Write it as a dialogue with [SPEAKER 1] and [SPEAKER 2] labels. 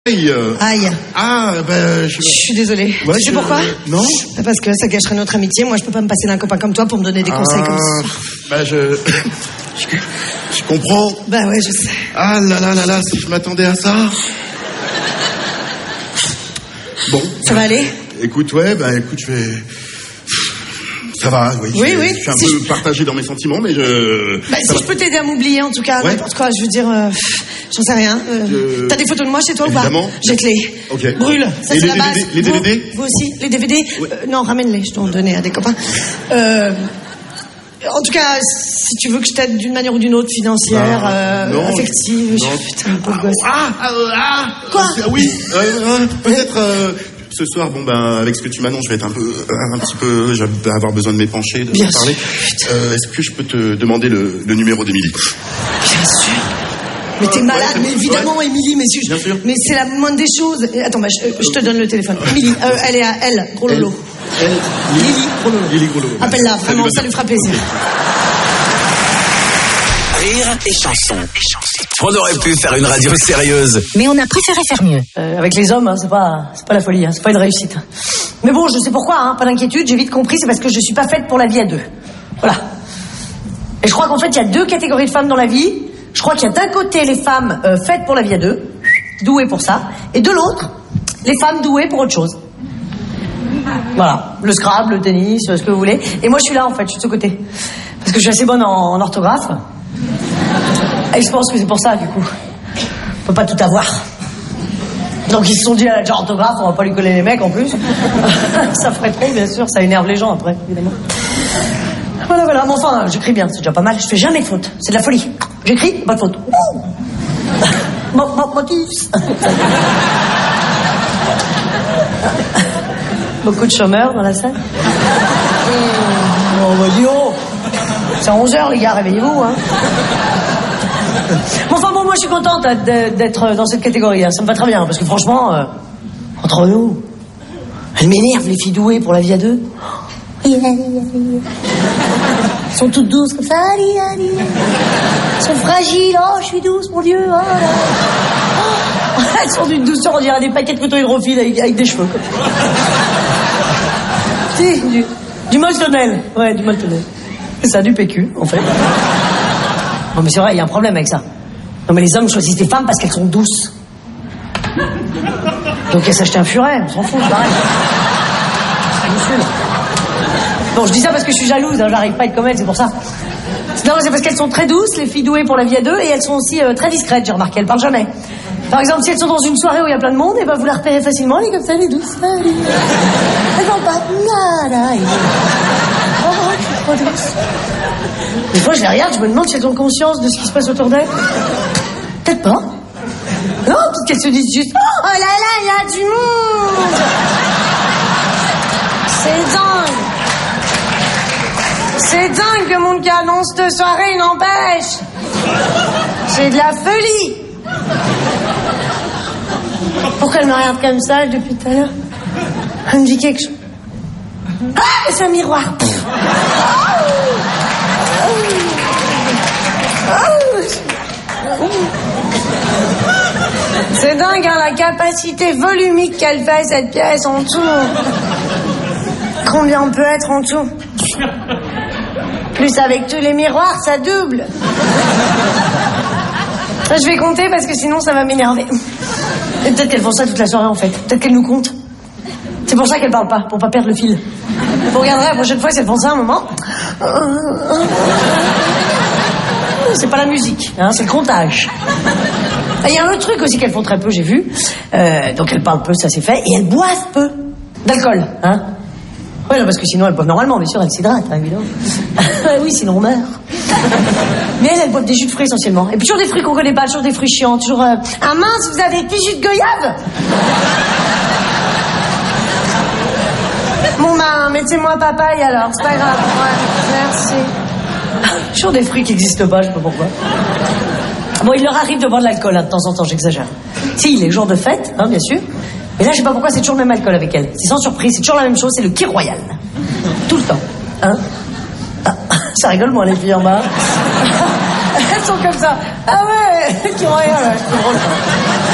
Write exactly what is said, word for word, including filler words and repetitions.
[SPEAKER 1] Euh...
[SPEAKER 2] Aïe.
[SPEAKER 1] Ah, ben... Je,
[SPEAKER 2] je suis désolée.
[SPEAKER 1] Ouais,
[SPEAKER 2] tu sais
[SPEAKER 1] je...
[SPEAKER 2] pourquoi?
[SPEAKER 1] Non.
[SPEAKER 2] Parce que ça gâcherait notre amitié. Moi, je peux pas me passer d'un copain comme toi pour me donner des
[SPEAKER 1] ah,
[SPEAKER 2] conseils comme ça.
[SPEAKER 1] Ben, je... je... Je comprends.
[SPEAKER 2] Ben ouais, je sais.
[SPEAKER 1] Ah là là là là, si je m'attendais à ça... Bon.
[SPEAKER 2] Ça va aller?
[SPEAKER 1] Écoute, ouais, ben écoute, je vais... Ça va, oui.
[SPEAKER 2] Oui,
[SPEAKER 1] je,
[SPEAKER 2] oui.
[SPEAKER 1] Je suis un
[SPEAKER 2] si
[SPEAKER 1] peu
[SPEAKER 2] je...
[SPEAKER 1] partagé dans mes sentiments, mais je...
[SPEAKER 2] Bah, si
[SPEAKER 1] va.
[SPEAKER 2] je peux t'aider à m'oublier, en tout cas,
[SPEAKER 1] ouais.
[SPEAKER 2] n'importe quoi, je veux dire... Euh, j'en sais rien. Euh,
[SPEAKER 1] je...
[SPEAKER 2] T'as des photos de moi chez toi
[SPEAKER 1] Évidemment.
[SPEAKER 2] ou pas? Jette-les.
[SPEAKER 1] Ok.
[SPEAKER 2] Brûle. Ça,
[SPEAKER 1] les,
[SPEAKER 2] c'est la
[SPEAKER 1] les,
[SPEAKER 2] base.
[SPEAKER 1] Les, les D V D
[SPEAKER 2] vous, vous aussi? Les D V D
[SPEAKER 1] ouais.
[SPEAKER 2] euh, Non, ramène-les. Je t'en donnais à des copains. Euh... En tout cas, si tu veux que je t'aide d'une manière ou d'une autre, financière,
[SPEAKER 1] bah,
[SPEAKER 2] euh,
[SPEAKER 1] non,
[SPEAKER 2] affective...
[SPEAKER 1] Non.
[SPEAKER 2] Je... Putain, pauvre gosse.
[SPEAKER 1] Ah, ah, ah
[SPEAKER 2] Quoi
[SPEAKER 1] euh, Oui, euh, euh, peut-être... Euh... Ce soir, bon ben, avec ce que tu m'annonces, je vais être un peu, un petit peu, je vais avoir besoin de m'épancher, de
[SPEAKER 2] Bien
[SPEAKER 1] parler. Euh, est-ce que je peux te demander le, le numéro d'Émilie?
[SPEAKER 2] Bien sûr. Mais t'es malade,
[SPEAKER 1] ouais,
[SPEAKER 2] mais évidemment,
[SPEAKER 1] ouais.
[SPEAKER 2] Émilie, mais,
[SPEAKER 1] Bien sûr.
[SPEAKER 2] mais c'est la moindre des choses. Attends, bah, je, je te donne le téléphone. Émilie, euh, elle est à elle, gros lolo.
[SPEAKER 1] Elle, elle
[SPEAKER 2] Lily, gros lolo.
[SPEAKER 1] Lily, gros lolo.
[SPEAKER 2] Appelle-la, vraiment, ça lui fera plaisir.
[SPEAKER 3] Rire et chanson. On aurait pu faire une radio sérieuse,
[SPEAKER 4] mais on a préféré faire mieux.
[SPEAKER 2] Euh, avec les hommes, hein, c'est pas, c'est pas la folie, hein, c'est pas une réussite. Mais bon, je sais pourquoi, hein, pas d'inquiétude, j'ai vite compris, c'est parce que je suis pas faite pour la vie à deux. Voilà. Et je crois qu'en fait, il y a deux catégories de femmes dans la vie. Je crois qu'il y a d'un côté les femmes euh, faites pour la vie à deux, douées pour ça, et de l'autre, les femmes douées pour autre chose. Voilà, le Scrabble, le tennis, ce que vous voulez. Et moi, je suis là, en fait, je suis de ce côté. Parce que je suis assez bonne en, en orthographe. Et je pense que c'est pour ça, du coup. On peut pas tout avoir. Donc ils se sont dit, à la déjà orthographe, on va pas lui coller les mecs en plus. Ça ferait trop, bien sûr, ça énerve les gens après, évidemment. Voilà, voilà, mais enfin, j'écris bien, c'est déjà pas mal. Je fais jamais de faute, c'est de la folie. J'écris, pas de faute. Motus. Beaucoup de chômeurs dans la salle. Oh, bah dis oh. C'est onze heures, les gars, réveillez-vous, hein. Bon, enfin bon, moi je suis contente d'être dans cette catégorie, hein. Ça me va très bien, parce que franchement, euh, entre nous, elles m'énervent, les filles douées pour la vie à deux. Elles sont toutes douces comme ça, elles sont fragiles, oh je suis douce, mon Dieu, oh là. Oh, elles sont d'une douceur, on dirait des paquets de coton hydrophile avec, avec des cheveux. Si, du, du moltonnel, ouais, du moltonnel. C'est ça, du P Q, en fait. Non, mais c'est vrai, il y a un problème avec ça. Non, mais les hommes choisissent des femmes parce qu'elles sont douces. Donc, elles s'achètent un furet, on s'en fout, c'est pareil. Bon, je dis ça parce que je suis jalouse, hein, j'arrive pas à être comme elles, c'est pour ça. Non, c'est parce qu'elles sont très douces, les filles douées pour la vie à deux, et elles sont aussi euh, très discrètes, j'ai remarqué, elles parlent jamais. Par exemple, si elles sont dans une soirée où il y a plein de monde, et ben vous la repérez facilement, elle est comme ça, elle est douce. Elle, est... elle parle pas. Nada. Oh, je suis trop douce. Des fois, je les regarde, je me demande si elles ont conscience de ce qui se passe autour d'elles. Peut-être pas. Non, peut-être qu'elles se disent juste, oh là là, il y a du monde. C'est dingue. C'est dingue le monde qui annonce cette soirée, n'empêche. C'est de la folie. Pourquoi elle me regarde comme ça depuis tout à l'heure? Elle me dit quelque chose. Ah, mais c'est un miroir. C'est dingue, hein, la capacité volumique qu'elle fait, cette pièce, en tout. Combien on peut être en tout? Plus avec tous les miroirs, ça double. Je vais compter parce que sinon ça va m'énerver. Et peut-être qu'elles font ça toute la soirée en fait. Peut-être qu'elles nous comptent. C'est pour ça qu'elles parlent pas, pour pas perdre le fil. Vous regarderez la prochaine fois si elles font ça un moment. C'est pas la musique, hein, c'est le comptage. Il y a un autre truc aussi qu'elles font très peu, j'ai vu. Euh, donc elles parlent peu, ça c'est fait. Et elles boivent peu d'alcool, hein. Ouais, non, parce que sinon elles boivent normalement, bien sûr, elles s'hydratent, hein, évidemment. Oui, sinon on meurt. Mais elles, elles boivent des jus de fruits essentiellement. Et puis toujours des fruits qu'on connaît pas, toujours des fruits chiants, toujours... Euh... Ah mince, vous avez des jus de goyave? Bon ben, mettez-moi papaye alors, c'est pas grave. Ouais, merci. Toujours des fruits qui n'existent pas, je sais pas pourquoi. Bon, il leur arrive de boire de l'alcool, hein, de temps en temps, j'exagère. Si, les jours de fête, hein, bien sûr. Mais là, je sais pas pourquoi, c'est toujours le même alcool avec elles. C'est sans surprise, c'est toujours la même chose, c'est le Kir Royal. Tout le temps. Hein? Ah, ça rigole, moi, les filles en bas. Elles sont comme ça. Ah ouais, Kir Royal, ouais, c'est drôle.